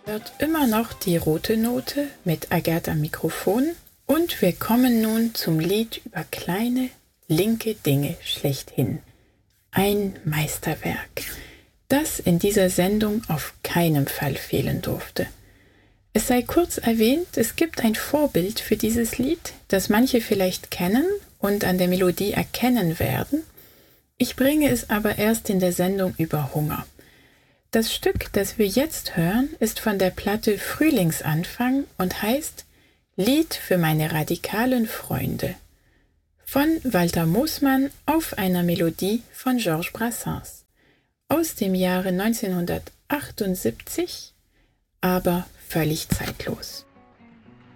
Hört immer noch die rote Note mit Agathe am Mikrofon und wir kommen nun zum Lied über kleine, linke Dinge schlechthin. Ein Meisterwerk, das in dieser Sendung auf keinen Fall fehlen durfte. Es sei kurz erwähnt, es gibt ein Vorbild für dieses Lied, das manche vielleicht kennen und an der Melodie erkennen werden. Ich bringe es aber erst in der Sendung über Hunger. Das Stück, das wir jetzt hören, ist von der Platte Frühlingsanfang und heißt Lied für meine radikalen Freunde von Walter Moosmann auf einer Melodie von Georges Brassens aus dem Jahre 1978, aber völlig zeitlos.